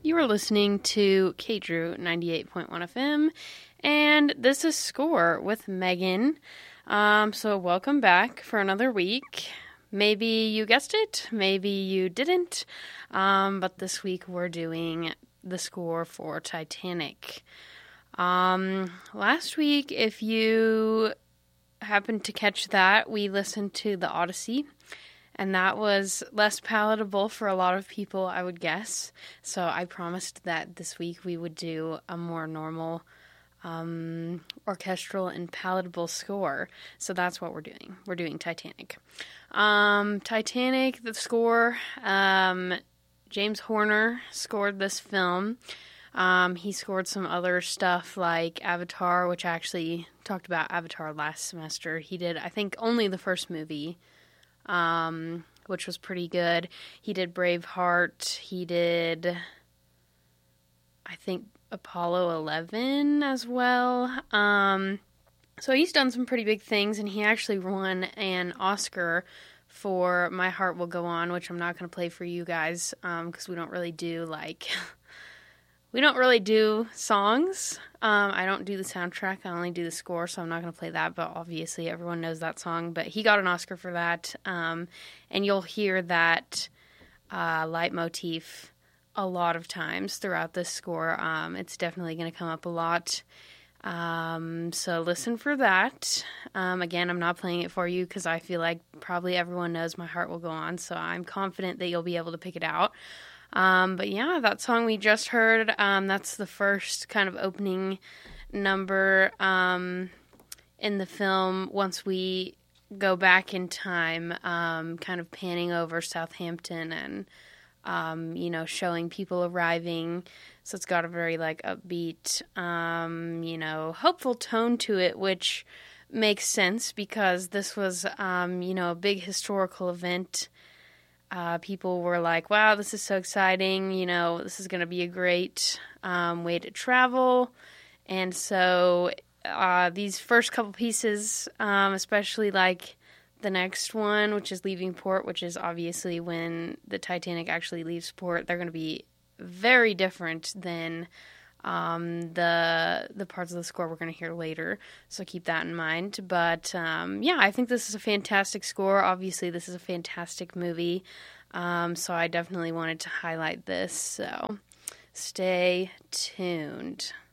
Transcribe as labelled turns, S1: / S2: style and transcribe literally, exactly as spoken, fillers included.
S1: You are listening to K Drew ninety-eight point one F M, and this is Score with Megan. Um, so welcome back for another week. Maybe you guessed it, maybe you didn't, um, but this week we're doing the score for Titanic. Um, last week, if you happened to catch that, we listened to The Odyssey. And that was less palatable for a lot of people, I would guess. So I promised that this week we would do a more normal um, orchestral and palatable score. So that's what we're doing. We're doing Titanic. Um, Titanic, the score, um, James Horner scored this film. Um, he scored some other stuff like Avatar, which I actually talked about Avatar last semester. He did, I think, only the first movie. Um, which was pretty good. He did Braveheart. He did, I think, Apollo eleven as well. Um, so he's done some pretty big things, and he actually won an Oscar for My Heart Will Go On, which I'm not going to play for you guys, um, because we don't really do, like... We don't really do songs. Um, I don't do the soundtrack. I only do the score, so I'm not going to play that. But obviously, everyone knows that song. But he got an Oscar for that. Um, and you'll hear that uh, leitmotif a lot of times throughout this score. Um, it's definitely going to come up a lot. Um, so listen for that. Um, again, I'm not playing it for you because I feel like probably everyone knows My Heart Will Go On. So I'm confident that you'll be able to pick it out. Um, but yeah, that song we just heard, um, that's the first kind of opening number, um, in the film once we go back in time, um, kind of panning over Southampton and, um, you know, showing people arriving. So it's got a very, like, upbeat, um, you know, hopeful tone to it, which makes sense because this was, um, you know, a big historical event. Uh, people were like, wow, this is so exciting, you know, this is going to be a great um, way to travel, and so uh, these first couple pieces, um, especially like the next one, which is leaving port, which is obviously when the Titanic actually leaves port, they're going to be very different than um, the the parts of the score we're going to hear later, so keep that in mind. But um, yeah, I think this is a fantastic score. Obviously, this is a fantastic movie, um, so I definitely wanted to highlight this, so stay tuned.